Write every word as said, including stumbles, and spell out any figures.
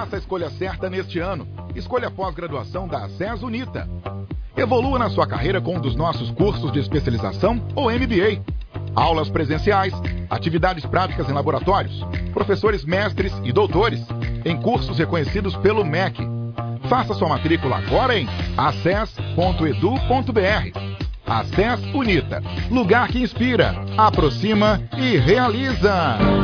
Faça a escolha certa neste ano. Escolha a pós-graduação da SES Unita. Evolua na sua carreira com um dos nossos cursos de especialização ou M B A. Aulas presenciais, atividades práticas em laboratórios, professores mestres e doutores, em cursos reconhecidos pelo M E C. Faça sua matrícula agora em acess ponto edu ponto br. A SES Unita, lugar que inspira, aproxima e realiza.